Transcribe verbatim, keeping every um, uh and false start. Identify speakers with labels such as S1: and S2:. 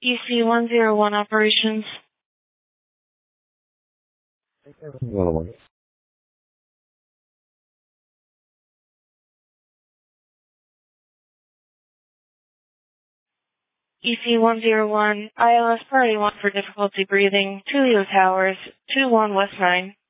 S1: E C one zero one operations. E C one zero one, I L S Party one for difficulty breathing, Tulio Towers, two one West nine.